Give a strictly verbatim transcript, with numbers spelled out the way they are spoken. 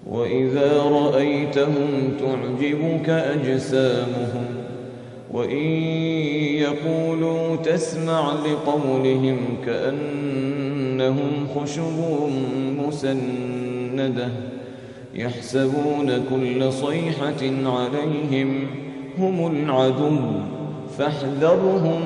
وإذا رأيتهم تعجبك أجسامهم وإن يقولوا تسمع لقولهم كأنهم خشب مسندة يحسبون كل صيحة عليهم هم العدو فاحذرهم